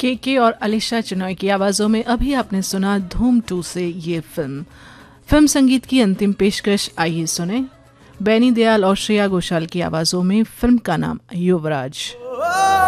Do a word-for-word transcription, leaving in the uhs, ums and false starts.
के के और अलीशा चिनॉय की आवाज़ों में अभी आपने सुना धूम टू से ये फिल्म। फिल्म संगीत की अंतिम पेशकश आइए सुने बैनी दयाल और श्रेया घोषाल की आवाज़ों में। फिल्म का नाम युवराज।